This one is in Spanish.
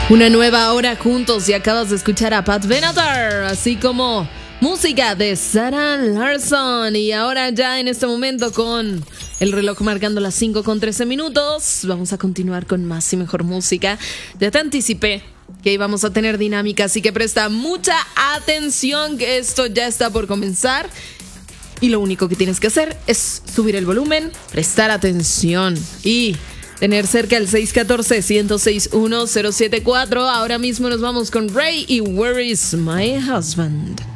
Una nueva hora juntos y acabas de escuchar a Pat Benatar, así como música de Sarah Larsson. Y ahora ya en este momento con el reloj marcando las 5:13, vamos a continuar con más y mejor música. Ya te anticipé que íbamos a tener dinámica, así que presta mucha atención que esto ya está por comenzar. Y lo único que tienes que hacer es subir el volumen, prestar atención y tener cerca el 614-106-1074. Ahora mismo nos vamos con Ray y Where is My Husband.